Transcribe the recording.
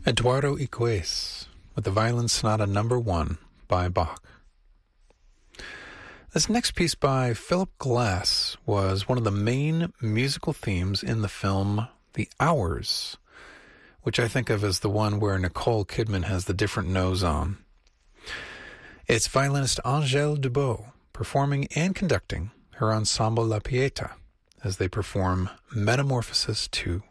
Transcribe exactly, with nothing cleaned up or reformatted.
Eduardo Iquez with the Violin Sonata Number One by Bach. This next piece by Philip Glass was one of the main musical themes in the film The Hours, which I think of as the one where Nicole Kidman has the different nose on. It's violinist Angèle Dubot performing and conducting her ensemble La Pietà as they perform Metamorphosis two.